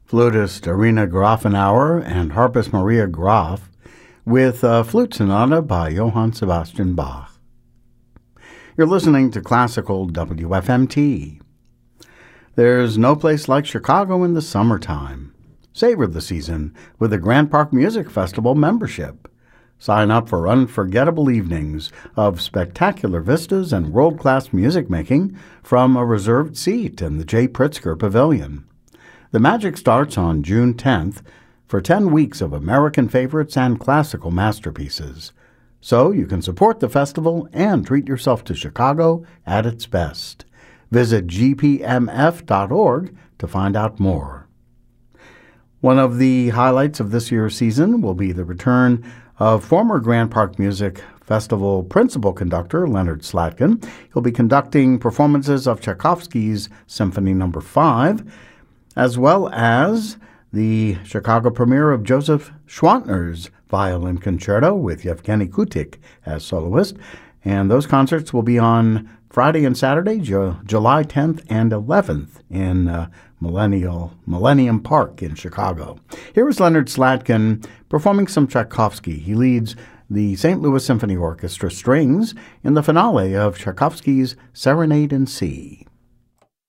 flutist Irina Grafenauer and harpist Maria Graf with a flute sonata by Johann Sebastian Bach. You're listening to Classical WFMT. There's no place like Chicago in the summertime. Savor the season with a Grant Park Music Festival membership. Sign up for unforgettable evenings of spectacular vistas and world-class music making from a reserved seat in the J. Pritzker Pavilion. The magic starts on June 10th for 10 weeks of American favorites and classical masterpieces. So you can support the festival and treat yourself to Chicago at its best. Visit gpmf.org to find out more. One of the highlights of this year's season will be the return of former Grant Park Music Festival principal conductor Leonard Slatkin. He'll be conducting performances of Tchaikovsky's Symphony No. 5, as well as the Chicago premiere of Joseph Schwantner's Violin Concerto with Yevgeny Kutik as soloist. And those concerts will be on Friday and Saturday, July 10th and 11th in Millennium Park in Chicago. Here is Leonard Slatkin performing some Tchaikovsky. He leads the St. Louis Symphony Orchestra Strings in the finale of Tchaikovsky's Serenade in C.